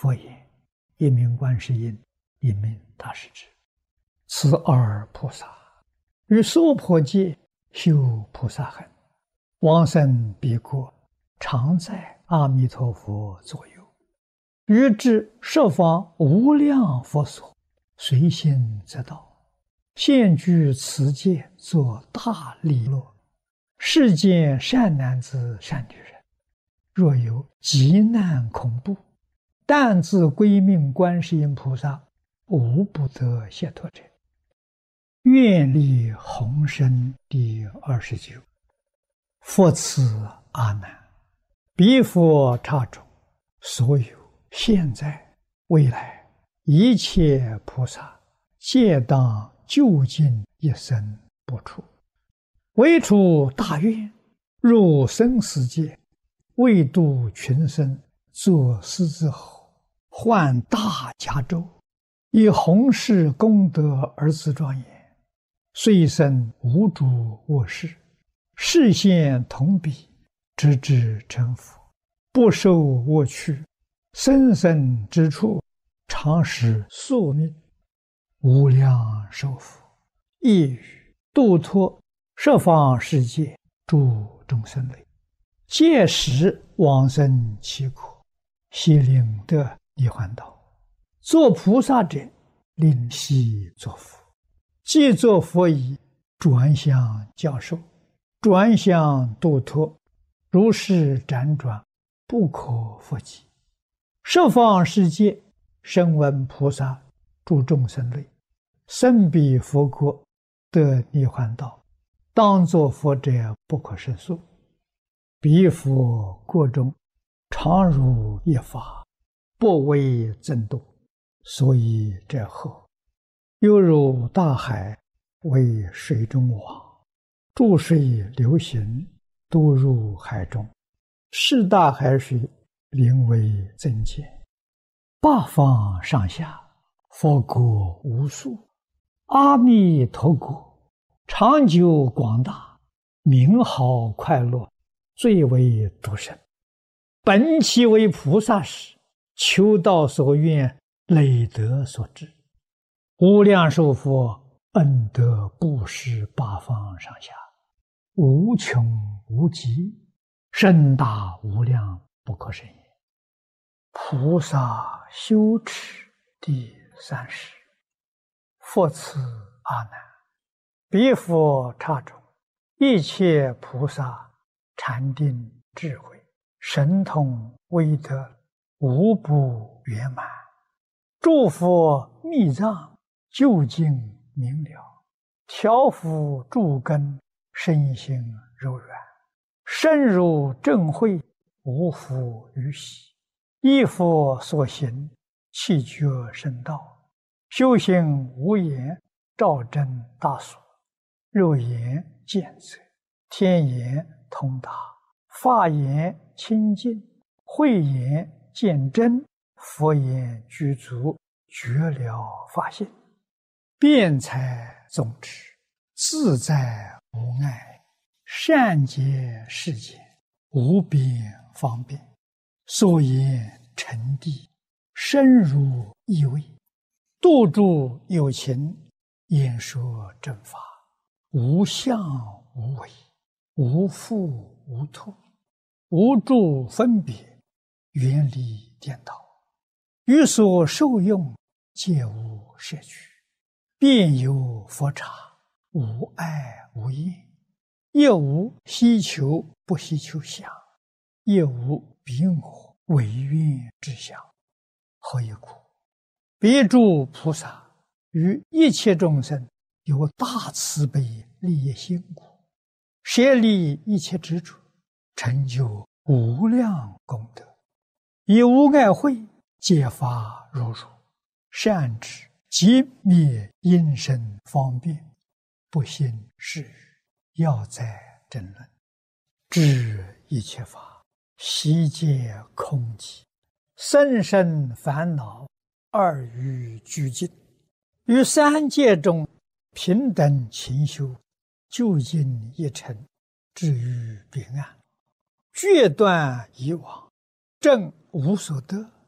佛言：一名观世音，一名大势至。此二菩萨于娑婆界修菩萨行，往生彼国，常在阿弥陀佛左右，于至十方无量佛所，随心则到，现居此界，作大利乐。世间善男子善女人，若有急难恐怖，但自归命观世音菩萨，无不得解脱者。愿力宏深第29。佛此阿难，彼佛刹中，所有现在未来一切菩萨，皆当究竟一生不出，为出大愿，入生死界，为度群生，作狮子吼，唤大迦州，以弘誓功德而自庄严。虽生无诸恶事，示现同彼，直至成佛，不受恶趣，生生之处，常使宿命，无量寿福，亦于度脱十方世界诸众生类，届时往生其国，悉令得涅槃道。作菩萨者，令悉作佛。既作佛已，转向教授，转向度脱，如是辗转，不可复计。十方世界声闻菩萨诸众生类，生彼佛国，得涅槃道，当作佛者不可胜数。彼佛国中，常如一法，不为增度，所以者何？犹如大海，为水中网，注水流行，都入海中，是大海水，名为增减。八方上下，佛国无数，阿弥陀国长久广大，名好快乐，最为殊胜。本其为菩萨时，求道所愿，累德所致，无量寿佛恩德布施八方上下，无穷无极，深大无量，不可胜也。菩萨修持第30。佛此阿难，彼佛刹中，一切菩萨禅定智慧神通威德，无不圆满。诸佛密藏究竟明了，调伏诸根，身心柔软，深入正慧，无复于喜。依佛所行，气觉深道，修行无言，照真大所，肉眼见则，天眼通达，法眼清净，慧眼见真，佛眼具足，觉了法性，辩才总持，自在无碍，善解世间，无边方便，所言成谛，深入意味，度诸有情，演说正法，无相无为，无复无脱，无诸分别，远离颠倒，于所受用，皆无摄取，遍有佛刹，无碍无厌，亦无希求不希求相，亦无彼我违愿之相。何以故？彼诸菩萨于一切众生有大慈悲利益心故，舍离一切执着，成就无量功德，以无碍慧解法如如，善知即灭因身方便，不信是语，要在争论，知一切法悉皆空寂，生生烦恼二于俱尽，于三界中平等勤修，究竟一尘，至于彼岸，决断以往，正无所得，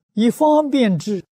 以方便智